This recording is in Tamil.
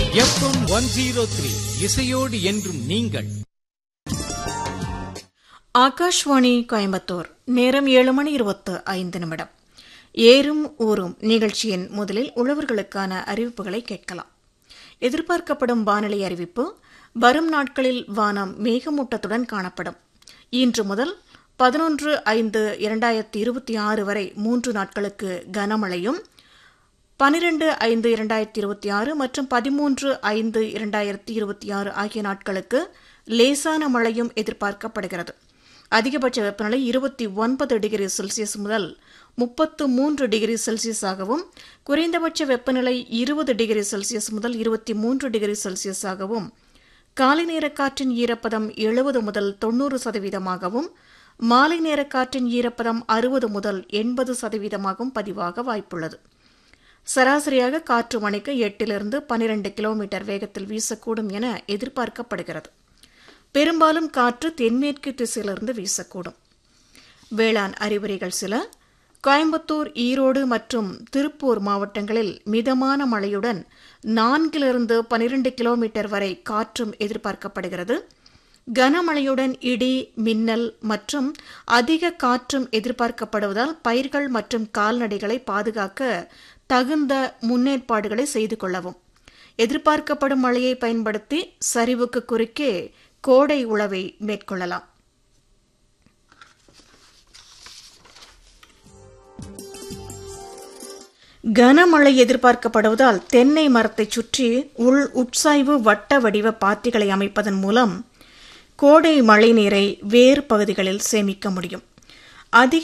FM 103 இசையோடு என்றும் நீங்கள். ஆகாஷ்வாணி கோயம்புத்தூர். நேரம் 7:25. ஏறும் ஊரும் நிகழ்ச்சியின் முதலில் உழவர்களுக்கான அறிவிப்புகளை கேட்கலாம். எதிர்பார்க்கப்படும் வானிலை அறிவிப்பு. வரும் நாட்களில் வானம் மேகமூட்டத்துடன் காணப்படும். இன்று முதல் 11/5/2026 வரை 3 நாட்களுக்கு கனமழையும், 12/5/2026 மற்றும் 13/5/2026 ஆகிய நாட்களுக்கு லேசான மழையும் எதிர்பார்க்கப்படுகிறது. அதிகபட்ச வெப்பநிலை 29 டிகிரி செல்சியஸ் முதல் 33 டிகிரி செல்சியஸாகவும், குறைந்தபட்ச வெப்பநிலை 20 டிகிரி செல்சியஸ் முதல் 23 டிகிரி செல்சியஸாகவும், காலை நேர காற்றின் ஈரப்பதம் 70 முதல் 90%, மாலை நேர காற்றின் ஈரப்பதம் 60 முதல் 80% பதிவாக வாய்ப்புள்ளது. சராசரியாக காற்று மணிக்கு 8-12 கிலோமீட்டர் வேகத்தில் வீசக்கூடும் என எதிர்பார்க்கப்படுகிறது. பெரும்பாலும் காற்று தென்மேற்கு திசையிலிருந்து வீசக்கூடும். வேளாண் அறிவுரைகள் சில. கோயம்புத்தூர், ஈரோடு மற்றும் திருப்பூர் மாவட்டங்களில் மிதமான மழையுடன் 4-12 கிலோமீட்டர் வரை காற்றும் எதிர்பார்க்கப்படுகிறது. கனமழையுடன் இடி, மின்னல் மற்றும் அதிக காற்றும் எதிர்பார்க்கப்படுவதால் பயிர்கள் மற்றும் கால்நடைகளை பாதுகாக்க தகுந்த முன்னேற்பாடுகளை செய்து கொள்ளவும். எதிர்பார்க்கப்படும் மழையை பயன்படுத்தி சரிவுக்கு குறுக்கே கோடை உழவை மேற்கொள்ளலாம். கனமழை எதிர்பார்க்கப்படுவதால் தென்னை மரத்தை சுற்றி உட்சாய்வு வட்ட வடிவ பாத்திகளை அமைப்பதன் மூலம் கோடை மழை நீரை வேறு பகுதிகளில் சேமிக்க முடியும். அதிக